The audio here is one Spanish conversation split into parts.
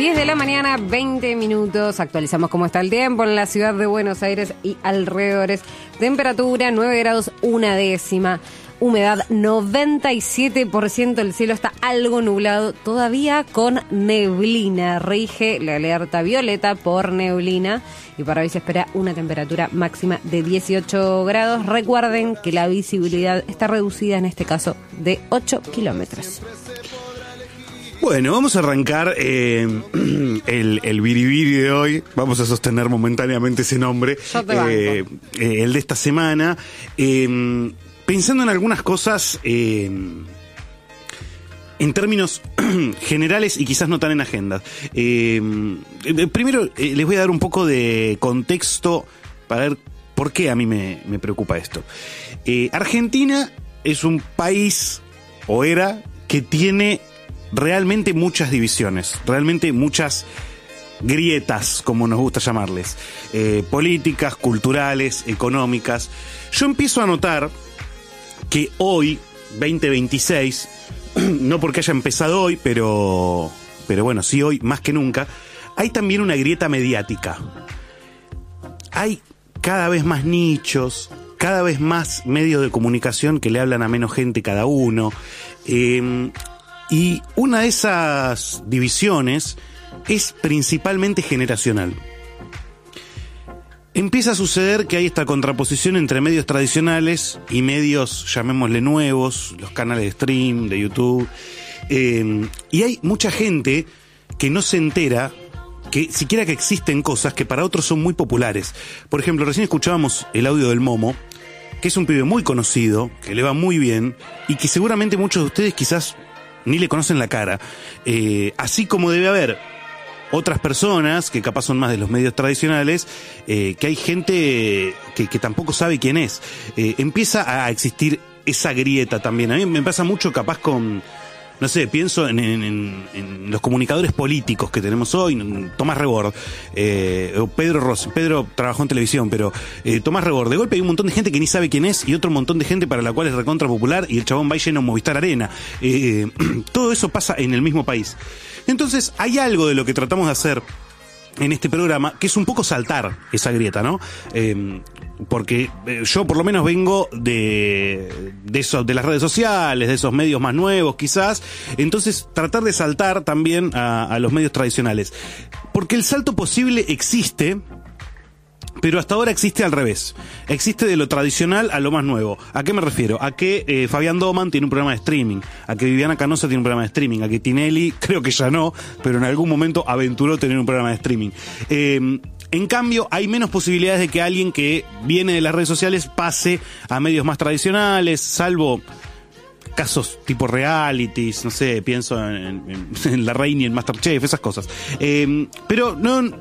10 de la mañana, 20 minutos. Actualizamos cómo está el tiempo en la ciudad de Buenos Aires y alrededores. Temperatura 9 grados, una décima. Humedad 97%. El cielo está algo nublado, todavía con neblina. Rige la alerta violeta por neblina. Y para hoy se espera una temperatura máxima de 18 grados. Recuerden que la visibilidad está reducida, en este caso, de 8 kilómetros. Bueno, vamos a arrancar el biribiri de hoy. Vamos a sostener momentáneamente ese nombre. Yo te banco. El de esta semana. Pensando en algunas cosas en términos generales y quizás no tan en agendas. Primero les voy a dar un poco de contexto para ver por qué a mí me preocupa esto. Argentina es un país, o era, que tiene realmente muchas divisiones, realmente muchas grietas, como nos gusta llamarles, políticas, culturales, económicas. Yo empiezo a notar que hoy, 2026, no porque haya empezado hoy, pero bueno, sí hoy más que nunca, hay también una grieta mediática. Hay cada vez más nichos, cada vez más medios de comunicación que le hablan a menos gente cada uno. Y una de esas divisiones es principalmente generacional. Empieza a suceder que hay esta contraposición entre medios tradicionales y medios, llamémosle nuevos, los canales de stream, de YouTube. Y hay mucha gente que no se entera que siquiera que existen cosas que para otros son muy populares. Por ejemplo, recién escuchábamos el audio del Momo, que es un pibe muy conocido, que le va muy bien, y que seguramente muchos de ustedes quizás ni le conocen la cara. Así como debe haber otras personas que capaz son más de los medios tradicionales, que hay gente que tampoco sabe quién es. Empieza a existir esa grieta también. A mí me pasa mucho capaz con, no sé, pienso en los comunicadores políticos que tenemos hoy, Tomás Rebord, o Pedro Rossi. Pedro trabajó en televisión, pero Tomás Rebord, de golpe hay un montón de gente que ni sabe quién es y otro montón de gente para la cual es recontra popular y el chabón va y llena un Movistar Arena. Todo eso pasa en el mismo país. Entonces hay algo de lo que tratamos de hacer en este programa que es un poco saltar esa grieta, ¿no? Porque yo por lo menos vengo de eso, de las redes sociales, de esos medios más nuevos quizás. Entonces tratar de saltar también a los medios tradicionales, porque el salto posible existe, pero hasta ahora existe al revés. Existe de lo tradicional a lo más nuevo. ¿A qué me refiero? A que Fabián Doman tiene un programa de streaming, a que Viviana Canosa tiene un programa de streaming, a que Tinelli, creo que ya no, pero en algún momento aventuró tener un programa de streaming. En cambio, hay menos posibilidades de que alguien que viene de las redes sociales pase a medios más tradicionales, salvo casos tipo realities, no sé, pienso en La Reina y en Masterchef, esas cosas. Pero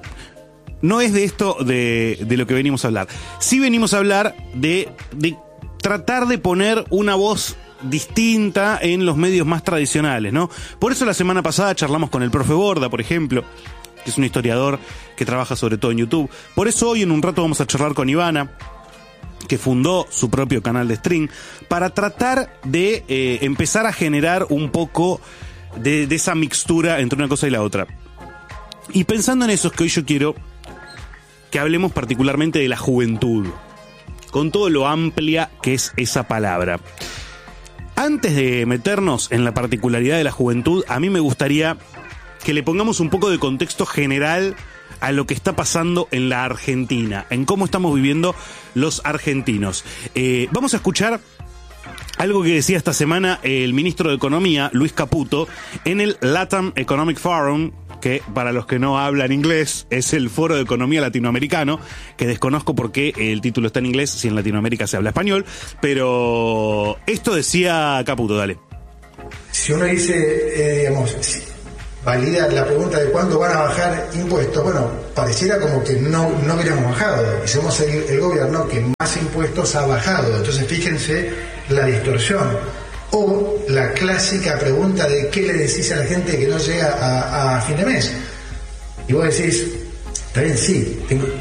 no es de esto de lo que venimos a hablar. Sí venimos a hablar de tratar de poner una voz distinta en los medios más tradicionales, ¿no? Por eso la semana pasada charlamos con el profe Borda, por ejemplo, que es un historiador que trabaja sobre todo en YouTube. Por eso hoy en un rato vamos a charlar con Ivana, que fundó su propio canal de stream, para tratar de empezar a generar un poco de esa mixtura entre una cosa y la otra. Y pensando en eso es que hoy yo quiero que hablemos particularmente de la juventud, con todo lo amplia que es esa palabra. Antes de meternos en la particularidad de la juventud, a mí me gustaría que le pongamos un poco de contexto general a lo que está pasando en la Argentina, en cómo estamos viviendo los argentinos. Vamos a escuchar algo que decía esta semana el ministro de Economía, Luis Caputo, en el LATAM Economic Forum, que para los que no hablan inglés es el Foro de Economía Latinoamericano, que desconozco por qué el título está en inglés si en Latinoamérica se habla español, pero esto decía Caputo, dale. Si uno dice, digamos, valida la pregunta de cuándo van a bajar impuestos, bueno, pareciera como que no hubiéramos bajado, y somos el gobierno que más impuestos ha bajado, entonces fíjense la distorsión. O la clásica pregunta de qué le decís a la gente que no llega a fin de mes. Y vos decís, está bien, sí,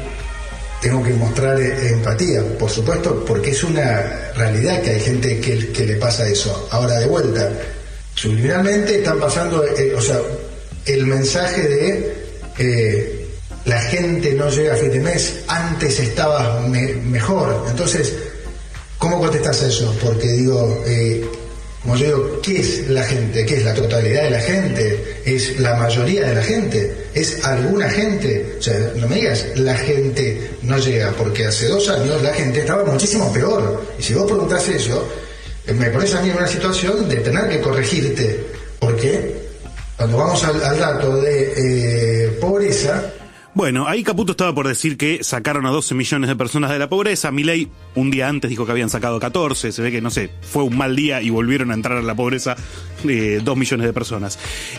tengo que mostrar empatía, por supuesto, porque es una realidad que hay gente que le pasa eso. Ahora, de vuelta, subliminalmente están pasando, el mensaje de la gente no llega a fin de mes, antes estabas mejor. Entonces, ¿cómo contestás eso? Porque digo, como yo digo, ¿qué es la gente? ¿Qué es la totalidad de la gente? ¿Es la mayoría de la gente? ¿Es alguna gente? O sea, no me digas, la gente no llega, porque hace 2 años la gente estaba muchísimo peor. Y si vos preguntás eso, me pones a mí en una situación de tener que corregirte, porque cuando vamos al dato de pobreza... Bueno, ahí Caputo estaba por decir que sacaron a 12 millones de personas de la pobreza. Milei un día antes dijo que habían sacado 14. Se ve que, no sé, fue un mal día y volvieron a entrar a la pobreza 2 millones de personas.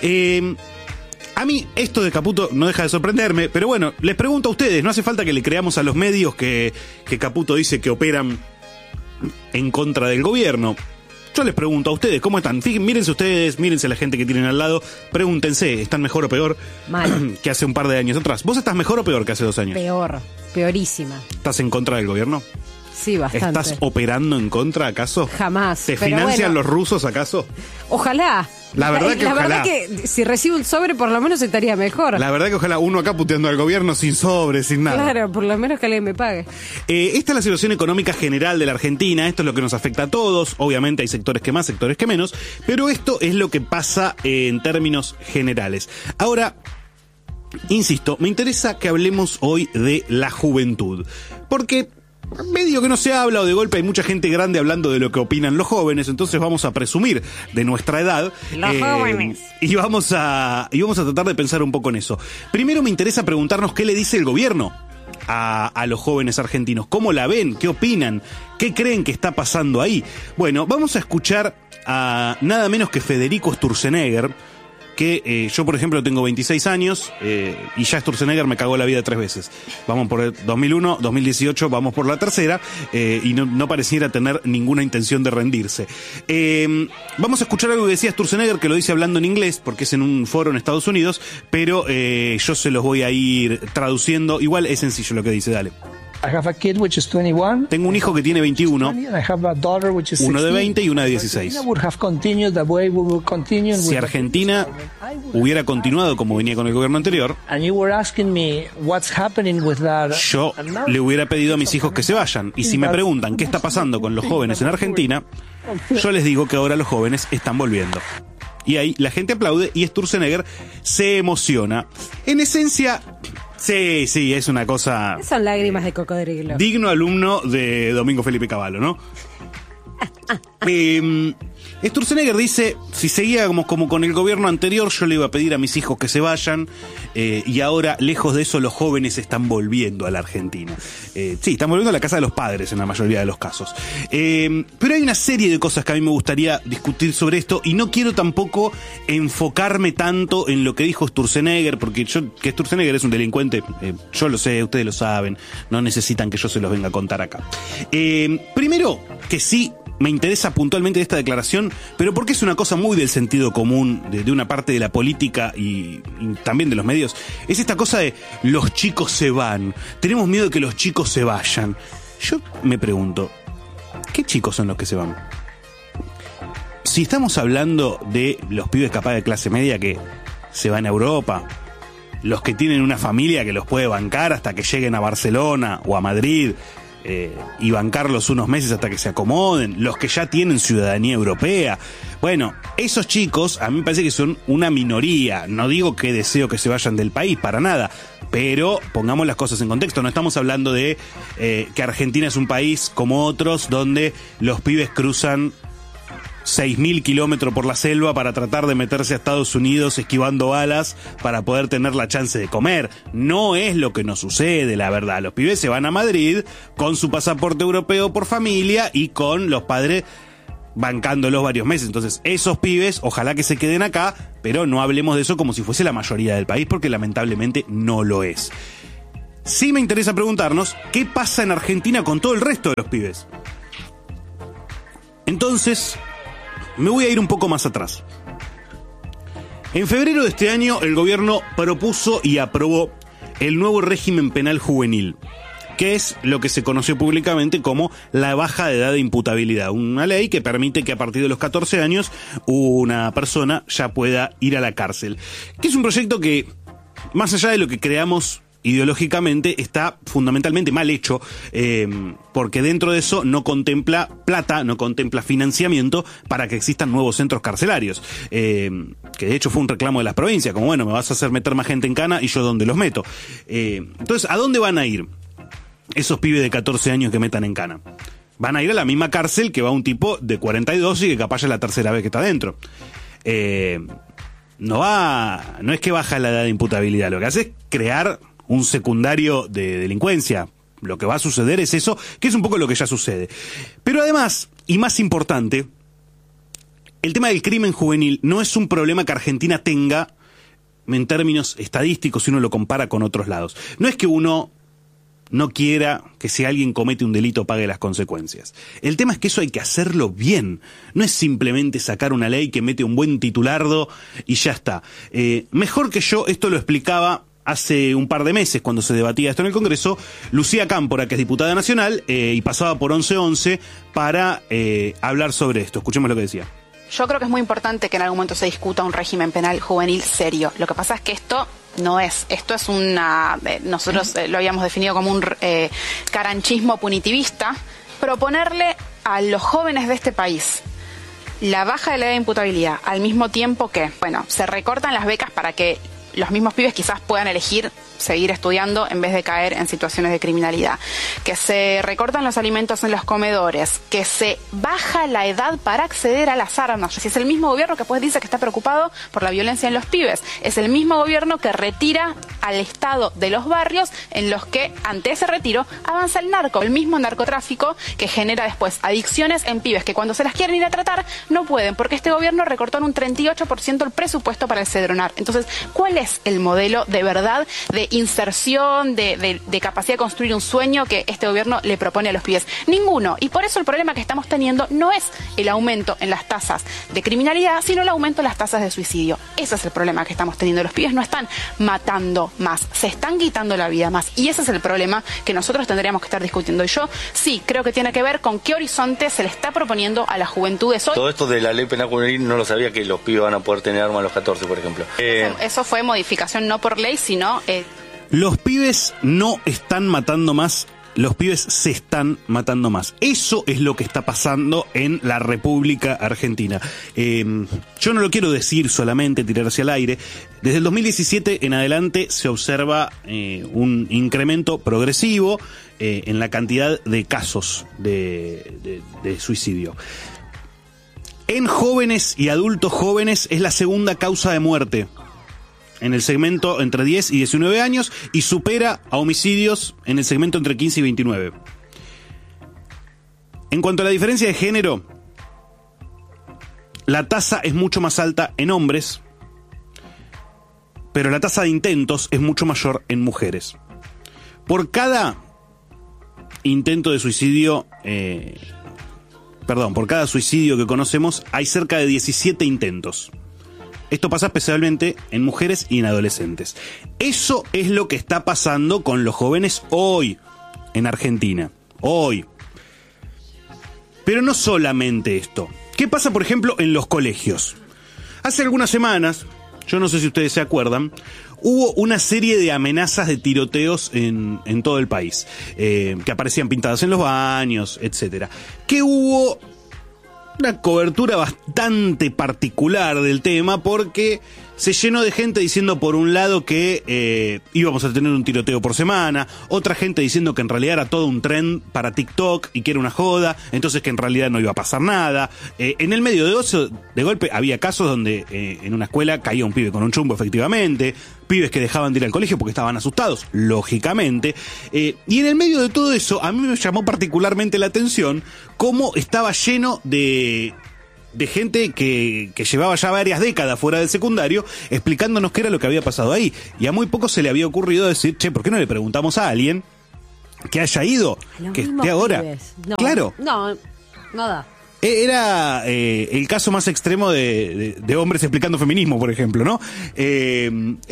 A mí esto de Caputo no deja de sorprenderme, pero bueno, les pregunto a ustedes, no hace falta que le creamos a los medios que Caputo dice que operan en contra del gobierno. Yo les pregunto a ustedes, ¿cómo están? Mírense ustedes, mírense a la gente que tienen al lado, pregúntense, ¿están mejor o peor que hace un par de años atrás? ¿Vos estás mejor o peor que hace 2 años? Peor, peorísima. ¿Estás en contra del gobierno? Sí, bastante. ¿Estás operando en contra, acaso? Jamás. ¿Te financian los rusos, acaso? Ojalá. La verdad que si recibo un sobre, por lo menos estaría mejor. La verdad que ojalá uno acá puteando al gobierno sin sobre, sin nada. Claro, por lo menos que alguien me pague. Esta es la situación económica general de la Argentina. Esto es lo que nos afecta a todos. Obviamente hay sectores que más, sectores que menos. Pero esto es lo que pasa en términos generales. Ahora, insisto, me interesa que hablemos hoy de la juventud. Porque... medio que no se habla, o de golpe hay mucha gente grande hablando de lo que opinan los jóvenes, entonces vamos a presumir de nuestra edad. Los jóvenes. Y vamos a tratar de pensar un poco en eso. Primero me interesa preguntarnos qué le dice el gobierno a los jóvenes argentinos. ¿Cómo la ven? ¿Qué opinan? ¿Qué creen que está pasando ahí? Bueno, vamos a escuchar a nada menos que Federico Sturzenegger, que yo, por ejemplo, tengo 26 años y ya Sturzenegger me cagó la vida 3 veces. Vamos por el 2001, 2018, vamos por la tercera y no pareciera tener ninguna intención de rendirse. Vamos a escuchar algo que decía Sturzenegger, que lo dice hablando en inglés, porque es en un foro en Estados Unidos, pero yo se los voy a ir traduciendo. Igual es sencillo lo que dice, dale. I have a kid which is 21. Tengo un hijo que tiene 21, And I have a daughter which is 16. uno de 20 y una de 16. Si Argentina hubiera continuado como venía con el gobierno anterior, And you were asking me what's happening with that. yo le hubiera pedido a mis hijos que se vayan. Y si me preguntan qué está pasando con los jóvenes en Argentina, yo les digo que ahora los jóvenes están volviendo. Y ahí la gente aplaude y Sturzenegger se emociona. En esencia... Sí, es una cosa... Son lágrimas de cocodrilo. Digno alumno de Domingo Felipe Cavallo, ¿no? Sturzenegger dice, si seguía como con el gobierno anterior, yo le iba a pedir a mis hijos que se vayan, y ahora, lejos de eso, los jóvenes están volviendo a la Argentina. Sí, están volviendo a la casa de los padres en la mayoría de los casos. Pero hay una serie de cosas que a mí me gustaría discutir sobre esto, y no quiero tampoco enfocarme tanto en lo que dijo Sturzenegger, porque que Sturzenegger es un delincuente, yo lo sé, ustedes lo saben, no necesitan que yo se los venga a contar acá. Primero, que sí, me interesa puntualmente esta declaración, pero porque es una cosa muy del sentido común de una parte de la política y también de los medios. Es esta cosa de los chicos se van, tenemos miedo de que los chicos se vayan. Yo me pregunto, ¿qué chicos son los que se van? Si estamos hablando de los pibes capaz de clase media que se van a Europa, los que tienen una familia que los puede bancar hasta que lleguen a Barcelona o a Madrid, y bancarlos unos meses hasta que se acomoden, los que ya tienen ciudadanía europea. Bueno, esos chicos a mí me parece que son una minoría. No digo que deseo que se vayan del país, para nada, pero pongamos las cosas en contexto. No estamos hablando de que Argentina es un país como otros donde los pibes cruzan 6.000 kilómetros por la selva para tratar de meterse a Estados Unidos esquivando balas para poder tener la chance de comer. No es lo que nos sucede, la verdad. Los pibes se van a Madrid con su pasaporte europeo por familia y con los padres bancándolos varios meses. Entonces, esos pibes, ojalá que se queden acá, pero no hablemos de eso como si fuese la mayoría del país, porque lamentablemente no lo es. Sí me interesa preguntarnos, ¿qué pasa en Argentina con todo el resto de los pibes? Entonces... me voy a ir un poco más atrás. En febrero de este año, el gobierno propuso y aprobó el nuevo régimen penal juvenil, que es lo que se conoció públicamente como la baja de edad de imputabilidad. Una ley que permite que a partir de los 14 años una persona ya pueda ir a la cárcel. Que es un proyecto que, más allá de lo que creamos ideológicamente, está fundamentalmente mal hecho, porque dentro de eso no contempla plata, no contempla financiamiento para que existan nuevos centros carcelarios, que de hecho fue un reclamo de las provincias, como bueno, me vas a hacer meter más gente en cana y yo dónde los meto. Entonces, ¿a dónde van a ir esos pibes de 14 años que metan en cana? Van a ir a la misma cárcel que va un tipo de 42 y que capaz es la tercera vez que está dentro. No es que baja la edad de imputabilidad, lo que hace es crear un secundario de delincuencia. Lo que va a suceder es eso, que es un poco lo que ya sucede. Pero además, y más importante, el tema del crimen juvenil no es un problema que Argentina tenga en términos estadísticos si uno lo compara con otros lados. No es que uno no quiera que si alguien comete un delito pague las consecuencias. El tema es que eso hay que hacerlo bien. No es simplemente sacar una ley que mete un buen titulardo y ya está. Mejor que yo, esto lo explicaba hace un par de meses, cuando se debatía esto en el Congreso, Lucía Cámpora, que es diputada nacional, y pasaba por 1111 para hablar sobre esto. Escuchemos lo que decía. Yo creo que es muy importante que en algún momento se discuta un régimen penal juvenil serio. Lo que pasa es que esto es una... nosotros lo habíamos definido como un caranchismo punitivista. Proponerle a los jóvenes de este país la baja de la edad de imputabilidad, al mismo tiempo que, bueno, se recortan las becas para que los mismos pibes quizás puedan elegir seguir estudiando en vez de caer en situaciones de criminalidad, que se recortan los alimentos en los comedores, que se baja la edad para acceder a las armas. Si es el mismo gobierno que pues dice que está preocupado por la violencia en los pibes, es el mismo gobierno que retira al Estado de los barrios en los que ante ese retiro avanza el narco, el mismo narcotráfico que genera después adicciones en pibes que cuando se las quieren ir a tratar no pueden, porque este gobierno recortó en un 38% el presupuesto para el Cedronar. Entonces, ¿cuál es el modelo de verdad de inserción, de capacidad de construir un sueño que este gobierno le propone a los pibes? Ninguno. Y por eso el problema que estamos teniendo no es el aumento en las tasas de criminalidad, sino el aumento en las tasas de suicidio. Ese es el problema que estamos teniendo. Los pibes no están matando más, se están quitando la vida más. Y ese es el problema que nosotros tendríamos que estar discutiendo. Y yo sí creo que tiene que ver con qué horizonte se le está proponiendo a las juventudes hoy. Todo esto de la ley penal juvenil no lo sabía, que los pibes van a poder tener armas a los 14, por ejemplo. Eso fue modificación no por ley, sino... Los pibes no están matando más, los pibes se están matando más. Eso es lo que está pasando en la República Argentina. Yo no lo quiero decir solamente, tirar hacia el aire. Desde el 2017 en adelante se observa un incremento progresivo en la cantidad de casos de suicidio. En jóvenes y adultos jóvenes es la segunda causa de muerte en el segmento entre 10 y 19 años y supera a homicidios en el segmento entre 15 y 29. En cuanto a la diferencia de género, la tasa es mucho más alta en hombres, pero la tasa de intentos es mucho mayor en mujeres. Por cada intento de suicidio, por cada suicidio que conocemos, hay cerca de 17 intentos. Esto pasa especialmente en mujeres y en adolescentes. Eso es lo que está pasando con los jóvenes hoy en Argentina. Hoy. Pero no solamente esto. ¿Qué pasa, por ejemplo, en los colegios? Hace algunas semanas, yo no sé si ustedes se acuerdan, hubo una serie de amenazas de tiroteos en todo el país, que aparecían pintadas en los baños, etcétera. Que hubo una cobertura bastante particular del tema porque se llenó de gente diciendo por un lado que íbamos a tener un tiroteo por semana, otra gente diciendo que en realidad era todo un trend para TikTok y que era una joda, entonces que en realidad no iba a pasar nada. En el medio de eso, de golpe, había casos donde en una escuela caía un pibe con un chumbo, efectivamente, pibes que dejaban de ir al colegio porque estaban asustados, lógicamente. Y en el medio de todo eso, a mí me llamó particularmente la atención cómo estaba lleno de gente que llevaba ya varias décadas fuera del secundario explicándonos qué era lo que había pasado ahí. Y a muy poco se le había ocurrido decir, che, ¿por qué no le preguntamos a alguien que haya ido, que esté ahora? No, claro. No da. Era el caso más extremo de hombres explicando feminismo, por ejemplo, ¿no? Era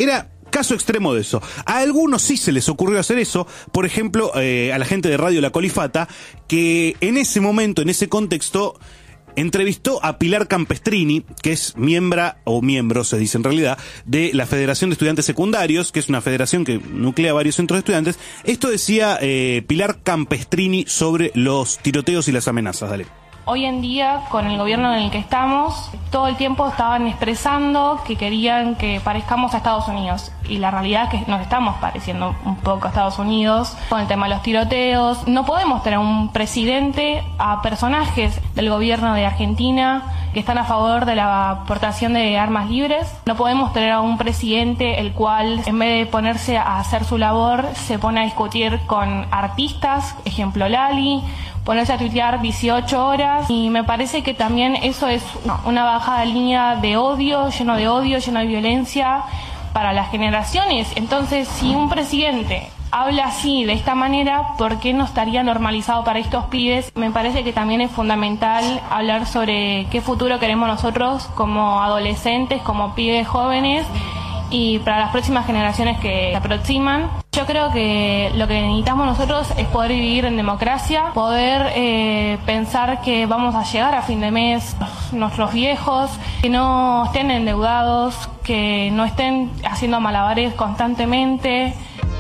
Caso extremo de eso. A algunos sí se les ocurrió hacer eso, por ejemplo, a la gente de Radio La Colifata, que en ese momento, en ese contexto, entrevistó a Pilar Campestrini, que es miembro, se dice en realidad, de la Federación de Estudiantes Secundarios, que es una federación que nuclea varios centros de estudiantes. Esto decía Pilar Campestrini sobre los tiroteos y las amenazas. Dale. Hoy en día, con el gobierno en el que estamos, todo el tiempo estaban expresando que querían que parezcamos a Estados Unidos. Y la realidad es que nos estamos pareciendo un poco a Estados Unidos con el tema de los tiroteos. No podemos tener un presidente a personajes del gobierno de Argentina que están a favor de la aportación de armas libres. No podemos tener a un presidente el cual, en vez de ponerse a hacer su labor, se pone a discutir con artistas, ejemplo Lali, ponerse a tuitear 18 horas, y me parece que también eso es una bajada de línea de odio, lleno de violencia para las generaciones. Entonces, si un presidente habla así, de esta manera, ¿por qué no estaría normalizado para estos pibes? Me parece que también es fundamental hablar sobre qué futuro queremos nosotros como adolescentes, como pibes jóvenes, y para las próximas generaciones que se aproximan. Yo creo que lo que necesitamos nosotros es poder vivir en democracia, poder pensar que vamos a llegar a fin de mes, nuestros viejos, que no estén endeudados, que no estén haciendo malabares constantemente.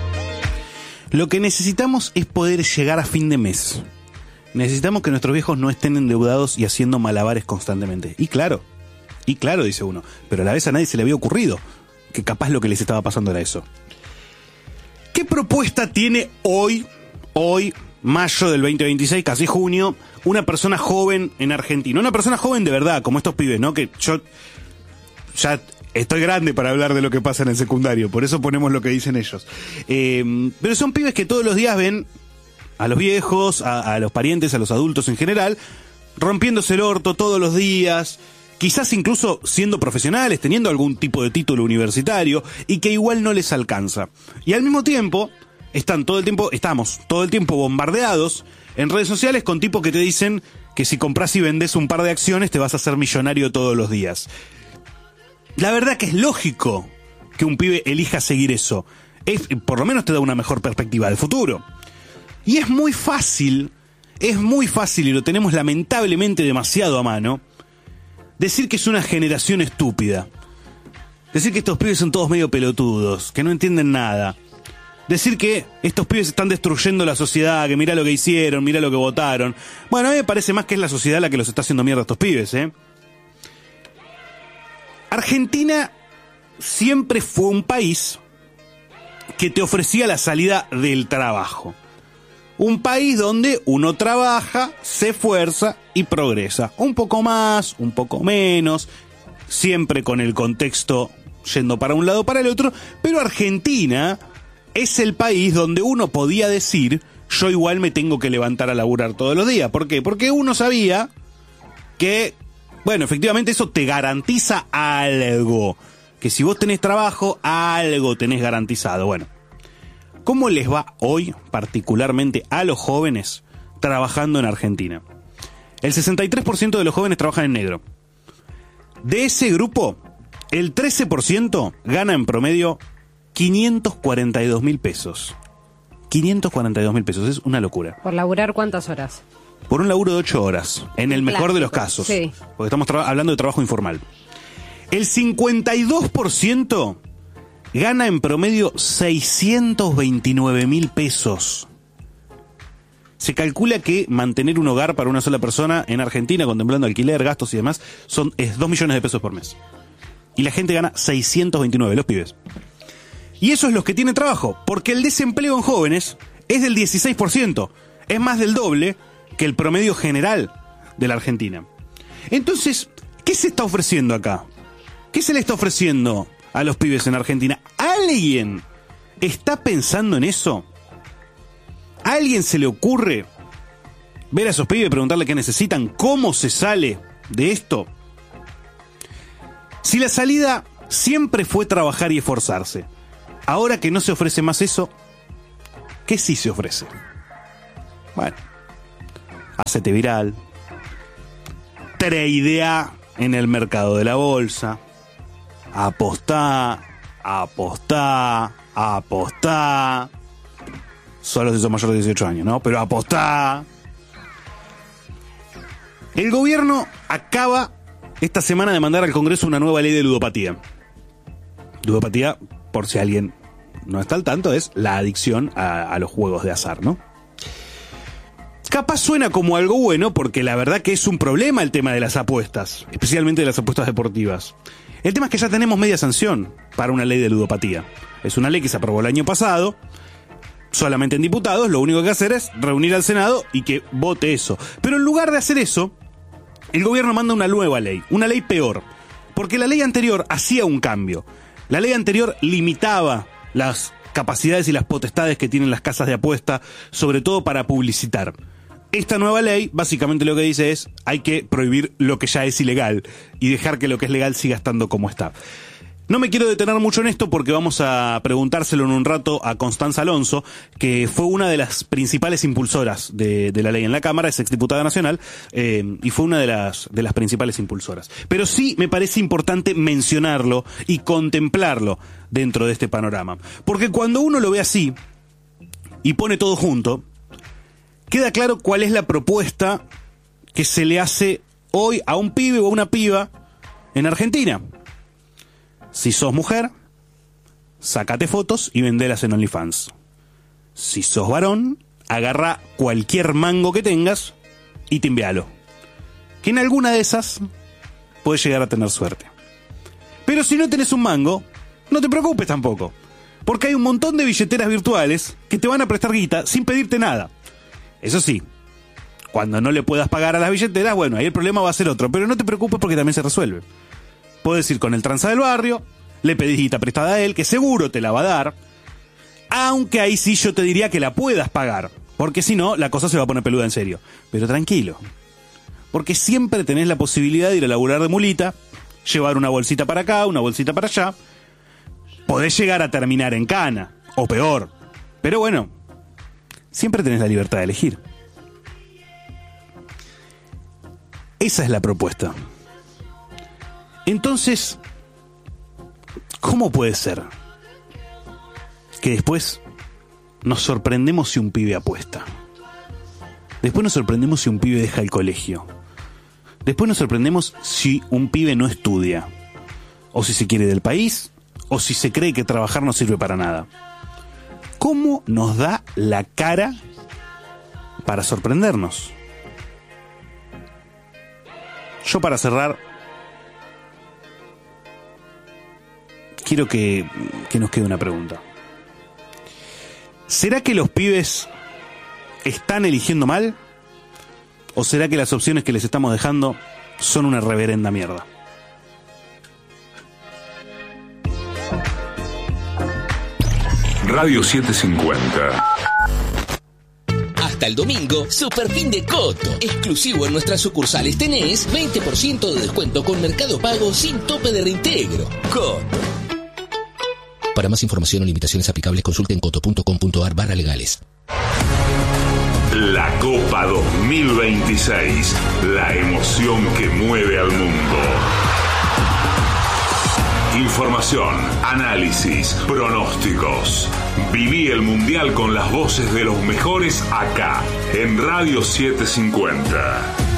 Lo que necesitamos es poder llegar a fin de mes. Necesitamos que nuestros viejos no estén endeudados y haciendo malabares constantemente. Y claro, dice uno, pero a la vez a nadie se le había ocurrido que capaz lo que les estaba pasando era eso. ¿Qué propuesta tiene hoy, mayo del 2026, casi junio, una persona joven en Argentina? Una persona joven de verdad, como estos pibes, ¿no? Que yo ya estoy grande para hablar de lo que pasa en el secundario, por eso ponemos lo que dicen ellos. Pero son pibes que todos los días ven a los viejos, a los parientes, a los adultos en general, rompiéndose el orto todos los días, quizás incluso siendo profesionales, teniendo algún tipo de título universitario, y que igual no les alcanza. Y al mismo tiempo, estamos todo el tiempo bombardeados en redes sociales con tipos que te dicen que si compras y vendés un par de acciones te vas a hacer millonario todos los días. La verdad que es lógico que un pibe elija seguir eso. Por lo menos te da una mejor perspectiva del futuro. Y es muy fácil, y lo tenemos lamentablemente demasiado a mano, decir que es una generación estúpida. Decir que estos pibes son todos medio pelotudos, que no entienden nada. Decir que estos pibes están destruyendo la sociedad, que mirá lo que hicieron, mirá lo que votaron. Bueno, a mí me parece más que es la sociedad la que los está haciendo mierda a estos pibes, ¿eh? Argentina siempre fue un país que te ofrecía la salida del trabajo. Un país donde uno trabaja, se esfuerza y progresa. Un poco más, un poco menos, siempre con el contexto yendo para un lado o para el otro, pero Argentina es el país donde uno podía decir, yo igual me tengo que levantar a laburar todos los días. ¿Por qué? Porque uno sabía que, bueno, efectivamente eso te garantiza algo. Que si vos tenés trabajo, algo tenés garantizado. Bueno, ¿cómo les va hoy, particularmente a los jóvenes, trabajando en Argentina? El 63% de los jóvenes trabajan en negro. De ese grupo, el 13% gana en promedio 542.000 pesos. 542.000 pesos, es una locura. ¿Por laburar cuántas horas? Por un laburo de 8 horas, en el mejor de los casos. Sí. Porque estamos hablando de trabajo informal. El 52% gana en promedio 629.000 pesos. Se calcula que mantener un hogar para una sola persona en Argentina, contemplando alquiler, gastos y demás, es 2 millones de pesos por mes. Y la gente gana 629, los pibes. Y eso es los que tienen trabajo, porque el desempleo en jóvenes es del 16%. Es más del doble que el promedio general de la Argentina. Entonces, ¿qué se está ofreciendo acá? ¿Qué se le está ofreciendo a los pibes en Argentina? ¿Alguien está pensando en eso? ¿A alguien se le ocurre ver a esos pibes y preguntarle qué necesitan? ¿Cómo se sale de esto? Si la salida siempre fue trabajar y esforzarse, ahora que no se ofrece más eso, ¿qué sí se ofrece? Bueno, hacete viral, tradea en el mercado de la bolsa, apostá, apostá. Solo si sos mayor de 18 años, ¿no? Pero apostá. El gobierno acaba esta semana de mandar al Congreso una nueva ley de ludopatía. Ludopatía, por si alguien no está al tanto, es la adicción a los juegos de azar, ¿no? Capaz suena como algo bueno, porque la verdad que es un problema el tema de las apuestas, especialmente de las apuestas deportivas. El tema es que ya tenemos media sanción para una ley de ludopatía. Es una ley que se aprobó el año pasado, solamente en diputados. Lo único que hay que hacer es reunir al Senado y que vote eso. Pero en lugar de hacer eso, el gobierno manda una nueva ley, una ley peor, porque la ley anterior hacía un cambio. La ley anterior limitaba las capacidades y las potestades que tienen las casas de apuesta, sobre todo para publicitar. Esta nueva ley básicamente lo que dice es: hay que prohibir lo que ya es ilegal y dejar que lo que es legal siga estando como está. No me quiero detener mucho en esto porque vamos a preguntárselo en un rato a Constanza Alonso, que fue una de las principales impulsoras de la ley en la Cámara, es exdiputada nacional, y fue una de las principales impulsoras. Pero sí me parece importante mencionarlo y contemplarlo dentro de este panorama. Porque cuando uno lo ve así y pone todo junto, queda claro cuál es la propuesta que se le hace hoy a un pibe o a una piba en Argentina. Si sos mujer, sácate fotos y vendelas en OnlyFans. Si sos varón, agarra cualquier mango que tengas y timbealo. Que en alguna de esas puedes llegar a tener suerte. Pero si no tenés un mango, no te preocupes tampoco, porque hay un montón de billeteras virtuales que te van a prestar guita sin pedirte nada. Eso sí, cuando no le puedas pagar a las billeteras, bueno, ahí el problema va a ser otro, pero no te preocupes porque también se resuelve. Podés ir con el tranza del barrio, le pedís guita prestada a él, que seguro te la va a dar, aunque ahí sí yo te diría que la puedas pagar, porque si no, la cosa se va a poner peluda en serio. Pero tranquilo, porque siempre tenés la posibilidad de ir a laburar de mulita, llevar una bolsita para acá, una bolsita para allá. Podés llegar a terminar en cana, o peor, pero bueno, siempre tenés la libertad de elegir. Esa es la propuesta. Entonces, ¿cómo puede ser que después nos sorprendemos si un pibe apuesta? Después nos sorprendemos si un pibe deja el colegio. Después nos sorprendemos si un pibe no estudia. O si se quiere del país, o si se cree que trabajar no sirve para nada. ¿Cómo nos da la cara para sorprendernos? Yo, para cerrar, quiero que nos quede una pregunta. ¿Será que los pibes están eligiendo mal? ¿O será que las opciones que les estamos dejando son una reverenda mierda? Radio 750. Hasta el domingo, super fin de Coto. Exclusivo en nuestras sucursales tenés 20% de descuento con Mercado Pago sin tope de reintegro. Coto. Para más información o limitaciones aplicables, consulten coto.com.ar/legales. La Copa 2026. La emoción que mueve al mundo. Información, análisis, pronósticos. Viví el Mundial con las voces de los mejores acá, en Radio 750.